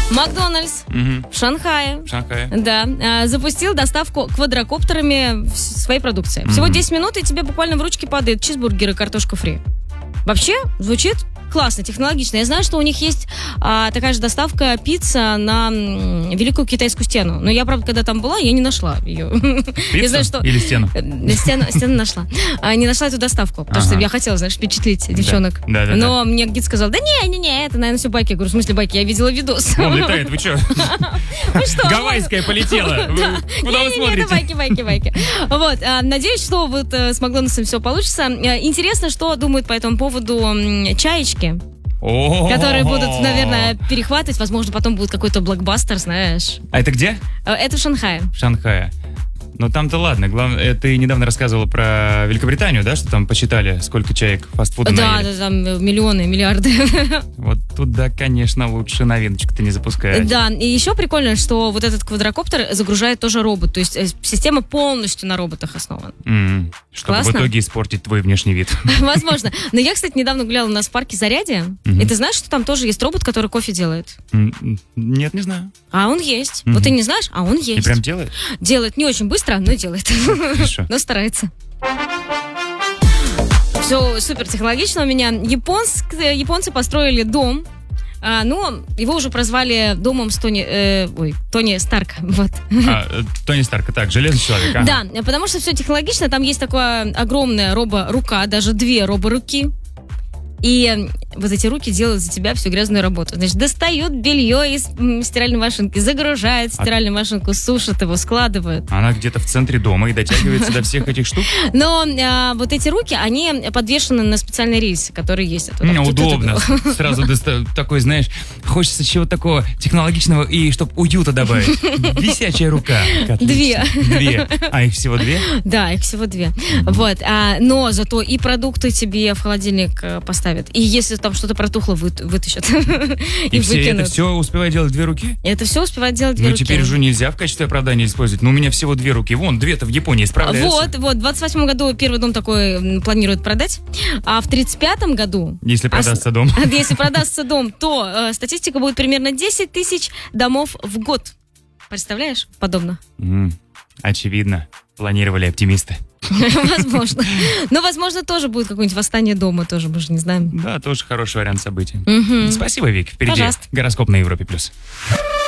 Макдональдс в Шанхае. Да, запустил доставку квадрокоптерами своей продукции. Всего 10 минут, и тебе буквально в ручки падает чизбургер и картошка фри. Вообще, звучит классно, технологично. Я знаю, что у них есть такая же доставка пицца на Великую Китайскую стену. Но я, правда, когда там была, я не нашла ее. Пиццу знаю, что... или стену? Стену нашла. Не нашла эту доставку, потому что я хотела, знаешь, впечатлить девчонок. Да. Но мне гид сказал, да не, это, наверное, все байки. Я говорю, в смысле байки? Я видела видос. Он летает, вы что? Гавайская полетела. Куда вы смотрите? Это байки. Вот, надеюсь, что вот с Макдональдсом все получится. Интересно, что думают по этому поводу чаечки, которые будут, наверное, перехватывать. Возможно, потом будет какой-то блокбастер, знаешь. А это где? Это в Шанхае. В Шанхае. Но там-то ладно. Главное, ты недавно рассказывала про Великобританию, да, что там посчитали, сколько чаек фастфуда наели? Да, там миллионы, миллиарды. Вот туда, конечно, лучше новиночку-то не запускать. Да, и еще прикольно, что вот этот квадрокоптер загружает тоже робот. То есть система полностью на роботах основана. Чтобы Классно? в итоге испортить твой внешний вид. Возможно. Но я, кстати, недавно гуляла у нас в парке Зарядье. И ты знаешь, что там тоже есть робот, который кофе делает? Нет, не знаю. А он есть. Вот ты не знаешь, а он есть. И прям делает? Делает не очень быстро, но делает. Хорошо. Но старается. Все супер технологично у меня. Японцы построили дом. Но его уже прозвали домом с Тони Старка. Вот. Тони Старка, так, железный человек. Да, потому что все технологично. Там есть такая огромная робо-рука, даже 2 робо-руки. И вот эти руки делают за тебя всю грязную работу. Значит, достают белье из стиральной машинки, загружают в стиральную машинку, сушат его, складывают. Она где-то в центре дома и дотягивается до всех этих штук? Но вот эти руки, они подвешены на специальные рельсы, которые есть. Удобно. Сразу такой, знаешь, хочется чего-то такого технологичного и чтобы уюта добавить. Висячая рука. 2. 2. А их всего 2? Да, их всего 2. Вот. Но зато и продукты тебе в холодильник поставят. И если там что-то протухло, вытащат. И выкинут. Это все успевает делать 2 руки? Это все успевает делать 2 руки. Ну, теперь уже нельзя в качестве оправдания использовать. Но у меня всего 2 руки. Вон, 2-то в Японии справляются. Вот. В 28 году первый дом такой планируют продать. А в 35-м году... Если продастся дом. Если продастся дом, то статистика будет примерно 10 тысяч домов в год. Представляешь? Подобно. Очевидно. Планировали оптимисты. Возможно. Но, возможно, тоже будет какое-нибудь восстание дома, тоже, мы же не знаем. Да, тоже хороший вариант событий. Спасибо, Вик. Впереди гороскоп на Европе+.